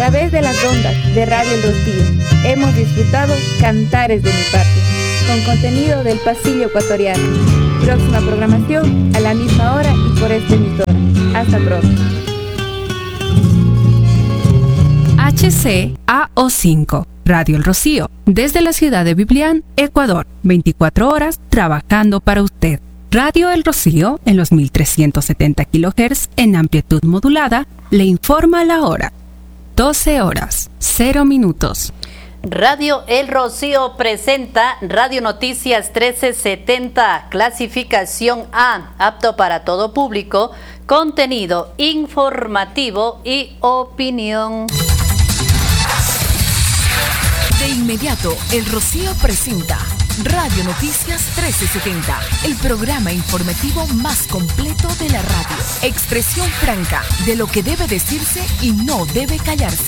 través de las ondas de Radio El Rocío hemos disfrutado Cantares de mi Patria, con contenido del pasillo ecuatoriano. Próxima programación a la misma hora y por esta emisora. Hasta pronto. HCAO5, Radio El Rocío, desde la ciudad de Biblián, Ecuador, 24 horas trabajando para usted. Radio El Rocío, en los 1370 kHz en amplitud modulada, le informa la hora. 12 horas, 0 minutos. Radio El Rocío presenta Radio Noticias 1370, clasificación A, apto para todo público, contenido informativo y opinión. De inmediato, El Rocío presenta Radio Noticias 1370, el programa informativo más completo de la radio. Expresión franca de lo que debe decirse y no debe callarse.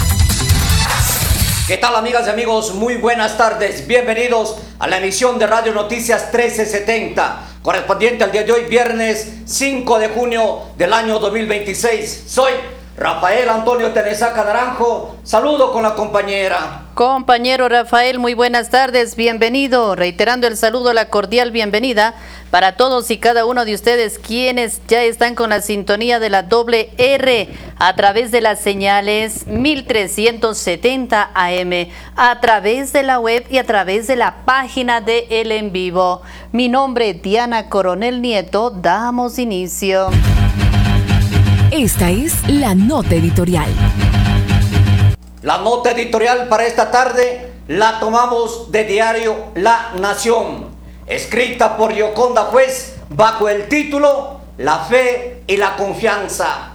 ¿Qué tal, amigas y amigos? Muy buenas tardes. Bienvenidos a la emisión de Radio Noticias 1370, correspondiente al día de hoy, viernes 5 de junio del año 2026. Soy Rafael Antonio Tenesaca Naranjo. Saludo con la compañera. Compañero Rafael, muy buenas tardes, bienvenido. Reiterando el saludo, la cordial bienvenida para todos y cada uno de ustedes quienes ya están con la sintonía de la doble R a través de las señales 1370 AM, a través de la web y a través de la página de El En Vivo. Mi nombre es Diana Coronel Nieto. Damos inicio. Esta es la nota editorial. La nota editorial para esta tarde la tomamos de diario La Nación, escrita por Yoconda Juez bajo el título La fe y la confianza.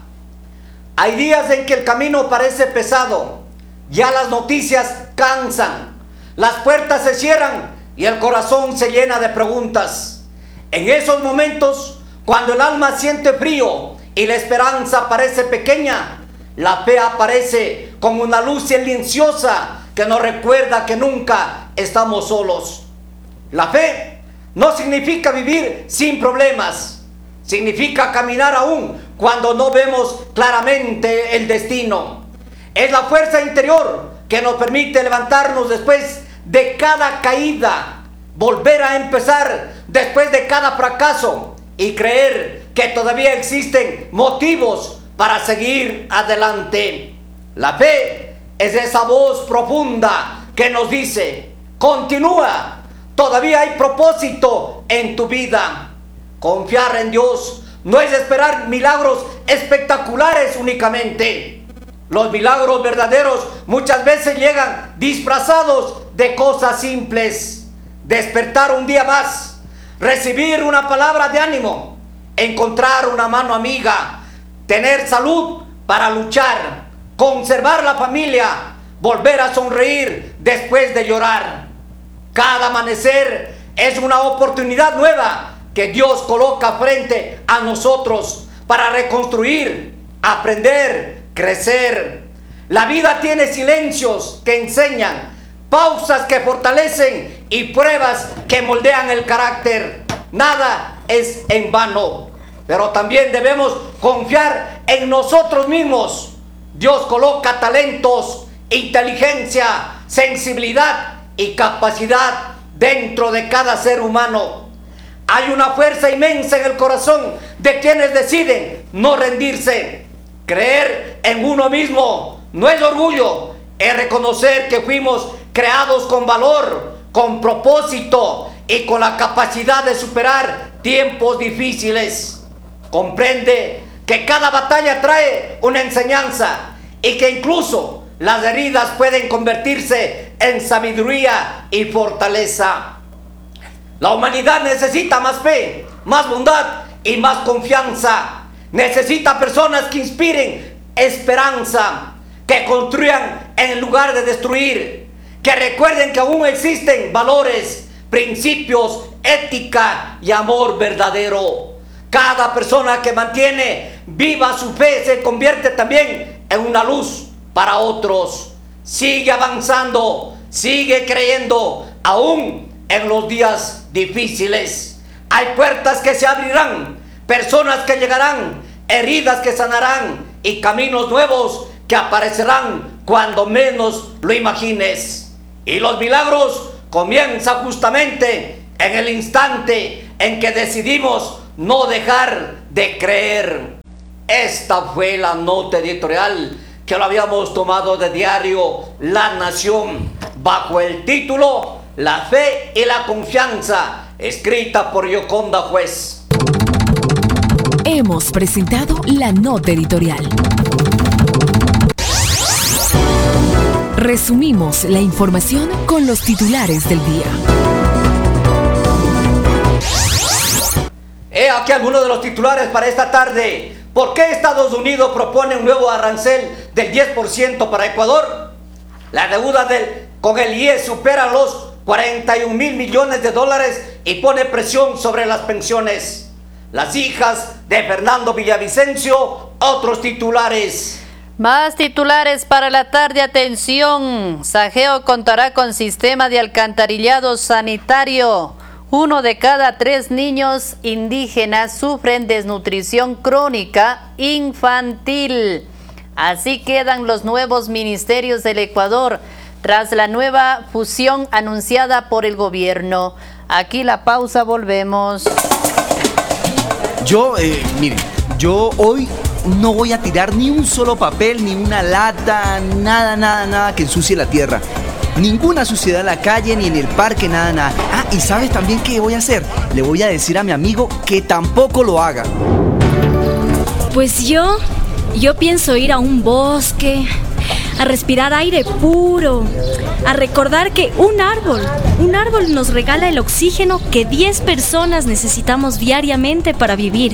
Hay días en que el camino parece pesado, ya las noticias cansan, las puertas se cierran y el corazón se llena de preguntas. En esos momentos, cuando el alma siente frío y la esperanza parece pequeña, la fe aparece como una luz silenciosa que nos recuerda que nunca estamos solos. La fe no significa vivir sin problemas, significa caminar aún cuando no vemos claramente el destino. Es la fuerza interior que nos permite levantarnos después de cada caída, volver a empezar después de cada fracaso y creer que todavía existen motivos para seguir adelante. La fe es esa voz profunda que nos dice: continúa, todavía hay propósito en tu vida. Confiar en Dios no es esperar milagros espectaculares únicamente. Los milagros verdaderos muchas veces llegan disfrazados de cosas simples. Despertar un día más, recibir una palabra de ánimo, encontrar una mano amiga, tener salud para luchar, conservar la familia, volver a sonreír después de llorar. Cada amanecer es una oportunidad nueva que Dios coloca frente a nosotros para reconstruir, aprender, crecer. La vida tiene silencios que enseñan, pausas que fortalecen y pruebas que moldean el carácter. Nada es en vano. Pero también debemos confiar en nosotros mismos. Dios coloca talentos, inteligencia, sensibilidad y capacidad dentro de cada ser humano. Hay una fuerza inmensa en el corazón de quienes deciden no rendirse. Creer en uno mismo no es orgullo, es reconocer que fuimos creados con valor, con propósito y con la capacidad de superar tiempos difíciles. Comprende que cada batalla trae una enseñanza y que incluso las heridas pueden convertirse en sabiduría y fortaleza. La humanidad necesita más fe, más bondad y más confianza. Necesita personas que inspiren esperanza, que construyan en lugar de destruir, que recuerden que aún existen valores, principios, ética y amor verdadero. Cada persona que mantiene viva su fe se convierte también en una luz para otros. Sigue avanzando, sigue creyendo, aún en los días difíciles. Hay puertas que se abrirán, personas que llegarán, heridas que sanarán y caminos nuevos que aparecerán cuando menos lo imagines. Y los milagros comienzan justamente en el instante en que decidimos no dejar de creer. Esta fue la nota editorial que lo habíamos tomado de diario La Nación, bajo el título La fe y la confianza, escrita por Yoconda Juez. Hemos presentado la nota editorial. Resumimos la información con los titulares del día. He aquí algunos de los titulares para esta tarde. ¿Por qué Estados Unidos propone un nuevo arancel del 10% para Ecuador? La deuda con el IES supera los 41 mil millones de dólares y pone presión sobre las pensiones. Las hijas de Fernando Villavicencio, otros titulares. Más titulares para la tarde, atención. Sajeo contará con sistema de alcantarillado sanitario. 1 de cada 3 niños indígenas sufren desnutrición crónica infantil. Así quedan los nuevos ministerios del Ecuador tras la nueva fusión anunciada por el gobierno. Aquí la pausa, volvemos. Miren, yo hoy no voy a tirar ni un solo papel, ni una lata, nada que ensucie la tierra. Ninguna suciedad en la calle, ni en el parque, nada. Ah, y ¿sabes también qué voy a hacer? Le voy a decir a mi amigo que tampoco lo haga. Pues yo pienso ir a un bosque, a respirar aire puro, a recordar que un árbol nos regala el oxígeno que 10 personas necesitamos diariamente para vivir.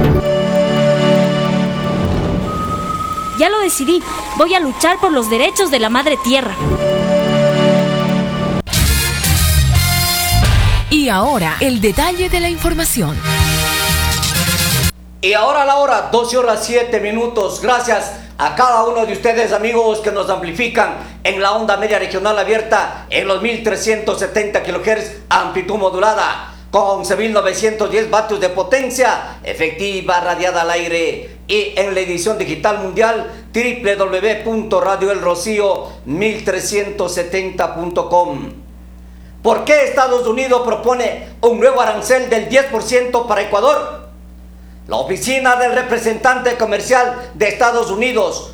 Ya lo decidí, voy a luchar por los derechos de la madre tierra. Y ahora, el detalle de la información. Y ahora la hora, 12:07. Gracias a cada uno de ustedes, amigos, que nos amplifican en la onda media regional abierta en los 1370 kHz, amplitud modulada, con 11.910 vatios de potencia efectiva radiada al aire, y en la edición digital mundial www.radioelrocío1370.com. ¿Por qué Estados Unidos propone un nuevo arancel del 10% para Ecuador? La Oficina del Representante Comercial de Estados Unidos,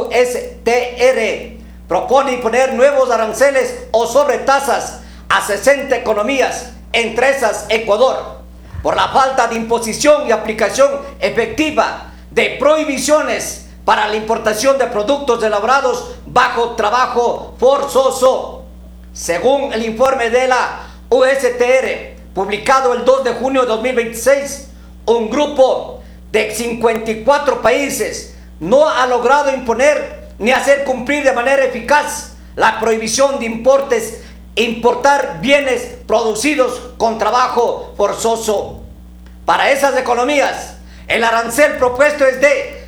USTR, propone imponer nuevos aranceles o sobretasas a 60 economías, entre esas Ecuador, por la falta de imposición y aplicación efectiva de prohibiciones para la importación de productos elaborados bajo trabajo forzoso. Según el informe de la USTR, publicado el 2 de junio de 2026, un grupo de 54 países no ha logrado imponer ni hacer cumplir de manera eficaz la prohibición de importar bienes producidos con trabajo forzoso. Para esas economías, el arancel propuesto es de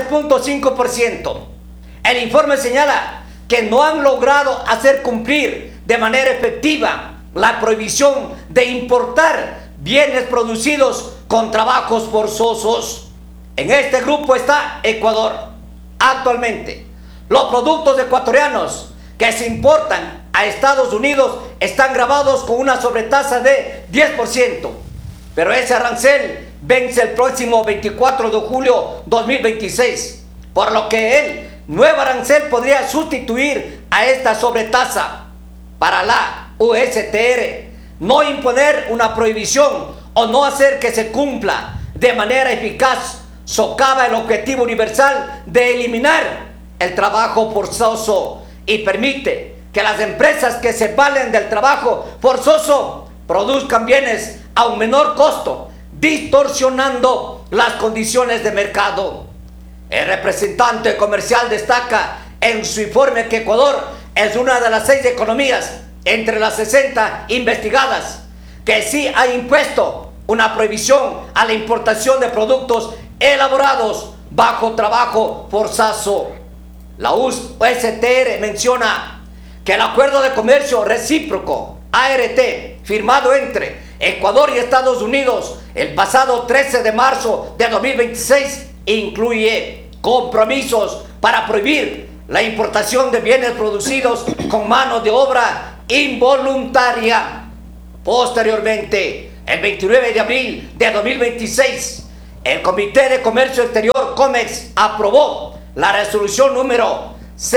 12.5%. El informe señala que no han logrado hacer cumplir de manera efectiva la prohibición de importar bienes producidos con trabajos forzosos. En este grupo está Ecuador. Actualmente, los productos ecuatorianos que se importan a Estados Unidos están gravados con una sobretasa de 10%, pero ese arancel vence el próximo 24 de julio 2026, por lo que el nuevo arancel podría sustituir a esta sobretasa. Para la USTR, no imponer una prohibición o no hacer que se cumpla de manera eficaz socava el objetivo universal de eliminar el trabajo forzoso y permite que las empresas que se valen del trabajo forzoso produzcan bienes a un menor costo, distorsionando las condiciones de mercado. El representante comercial destaca en su informe que Ecuador es una de las 6 economías entre las 60 investigadas que sí ha impuesto una prohibición a la importación de productos elaborados bajo trabajo forzoso. La USTR menciona que el acuerdo de comercio recíproco ART firmado entre Ecuador y Estados Unidos el pasado 13 de marzo de 2026 incluye compromisos para prohibir la importación de bienes producidos con mano de obra involuntaria. Posteriormente, el 29 de abril de 2026, el Comité de Comercio Exterior COMEX aprobó la resolución número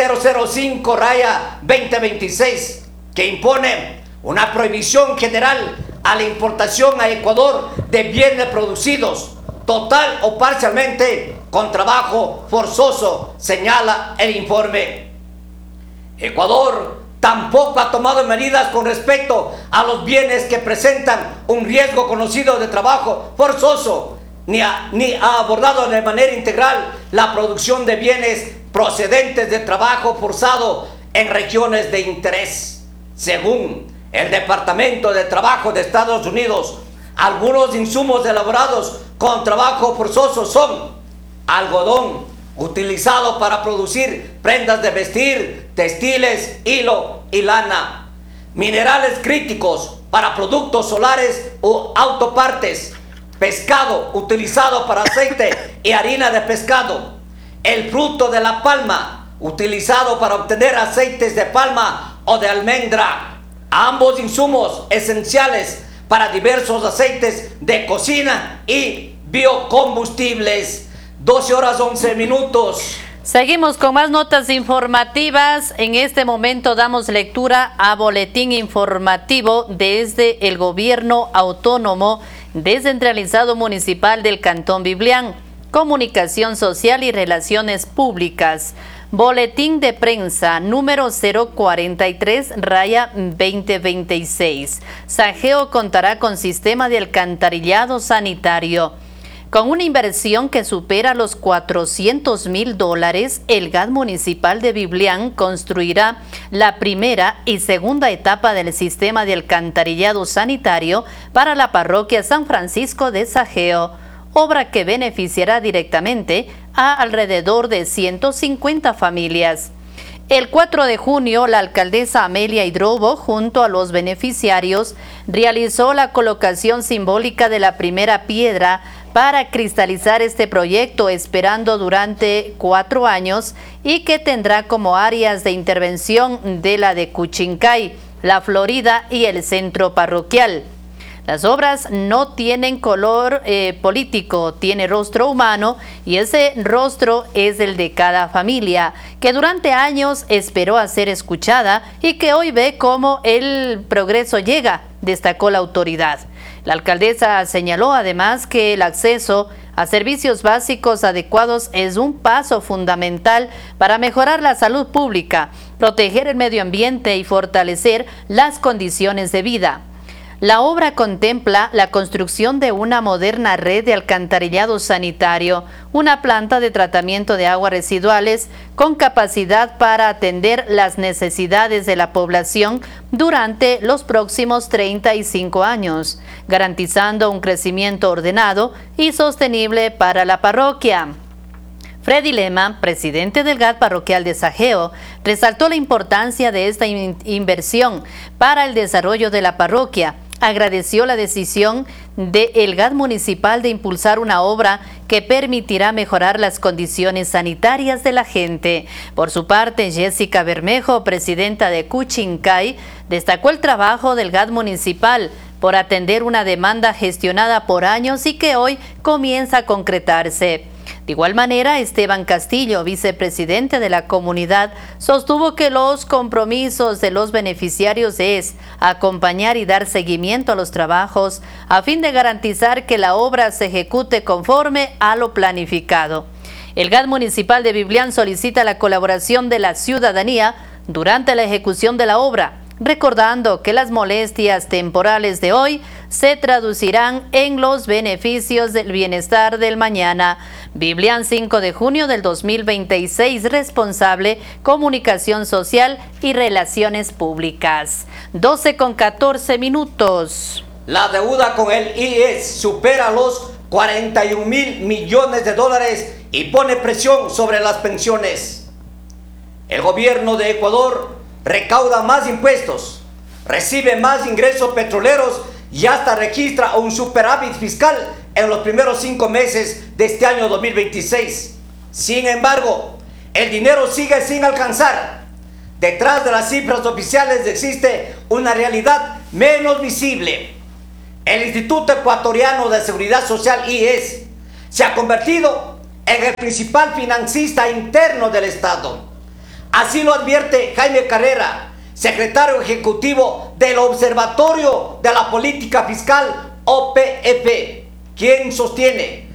005-2026 que impone una prohibición general a la importación a Ecuador de bienes producidos total o parcialmente con trabajo forzoso, señala el informe. Ecuador tampoco ha tomado medidas con respecto a los bienes que presentan un riesgo conocido de trabajo forzoso, ni ha abordado de manera integral la producción de bienes procedentes de trabajo forzado en regiones de interés. Según el Departamento de Trabajo de Estados Unidos, algunos insumos elaborados con trabajo forzoso son algodón, utilizado para producir prendas de vestir, textiles, hilo y lana; minerales críticos para productos solares o autopartes; pescado utilizado para aceite y harina de pescado; el fruto de la palma utilizado para obtener aceites de palma o de almendra. Ambos insumos esenciales para diversos aceites de cocina y biocombustibles. 12:11. Seguimos con más notas informativas. En este momento damos lectura a boletín informativo desde el Gobierno Autónomo Descentralizado Municipal del Cantón Biblián, Comunicación Social y Relaciones Públicas. Boletín de prensa número 043-2026. Sageo contará con sistema de alcantarillado sanitario. Con una inversión que supera los $400,000, el GAD municipal de Biblián construirá la primera y segunda etapa del sistema de alcantarillado sanitario para la parroquia San Francisco de Sageo, obra que beneficiará directamente a alrededor de 150 familias. El 4 de junio, la alcaldesa Amelia Hidrobo, junto a los beneficiarios, realizó la colocación simbólica de la primera piedra para cristalizar este proyecto, esperando durante 4 años, y que tendrá como áreas de intervención de la de Cuchincay, La Florida y el centro parroquial. Las obras no tienen color político, tiene rostro humano, y ese rostro es el de cada familia, que durante años esperó a ser escuchada y que hoy ve cómo el progreso llega, destacó la autoridad. La alcaldesa señaló además que el acceso a servicios básicos adecuados es un paso fundamental para mejorar la salud pública, proteger el medio ambiente y fortalecer las condiciones de vida. La obra contempla la construcción de una moderna red de alcantarillado sanitario, una planta de tratamiento de aguas residuales con capacidad para atender las necesidades de la población durante los próximos 35 años, garantizando un crecimiento ordenado y sostenible para la parroquia. Freddy Lema, presidente del GAD parroquial de Sageo, resaltó la importancia de esta inversión para el desarrollo de la parroquia. Agradeció la decisión del GAD municipal de impulsar una obra que permitirá mejorar las condiciones sanitarias de la gente. Por su parte, Jessica Bermejo, presidenta de Cuchincay, destacó el trabajo del GAD municipal por atender una demanda gestionada por años y que hoy comienza a concretarse. De igual manera, Esteban Castillo, vicepresidente de la comunidad, sostuvo que los compromisos de los beneficiarios es acompañar y dar seguimiento a los trabajos a fin de garantizar que la obra se ejecute conforme a lo planificado. El GAD municipal de Biblián solicita la colaboración de la ciudadanía durante la ejecución de la obra, recordando que las molestias temporales de hoy se traducirán en los beneficios del bienestar del mañana. Biblián, 5 de junio del 2026, responsable, Comunicación Social y Relaciones Públicas. 12:14. La deuda con el IES supera los $41,000 millones y pone presión sobre las pensiones. El gobierno de Ecuador recauda más impuestos, recibe más ingresos petroleros y hasta registra un superávit fiscal en los primeros 5 meses de este año 2026. Sin embargo, el dinero sigue sin alcanzar. Detrás de las cifras oficiales existe una realidad menos visible. El Instituto Ecuatoriano de Seguridad Social, IES, se ha convertido en el principal financista interno del Estado. Así lo advierte Jaime Carrera, secretario ejecutivo del Observatorio de la Política Fiscal, OPF, quien sostiene